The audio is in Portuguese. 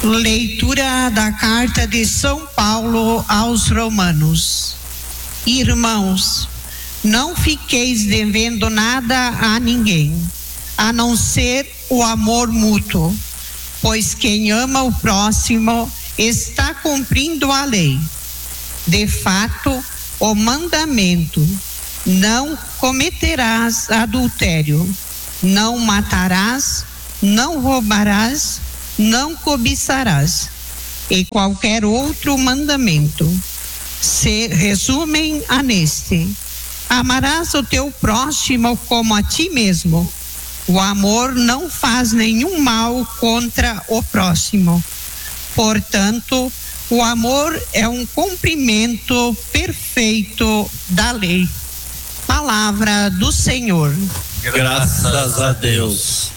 Leitura da carta de São Paulo aos Romanos. Irmãos, não fiqueis devendo nada a ninguém, a não ser o amor mútuo, pois quem ama o próximo está cumprindo a lei. De fato, o mandamento: não cometerás adultério, não matarás, não roubarás, não cobiçarás, e qualquer outro mandamento se resumem a neste: amarás o teu próximo como a ti mesmo. O amor não faz nenhum mal contra o próximo. Portanto, o amor é um cumprimento perfeito da lei. Palavra do Senhor. Graças a Deus.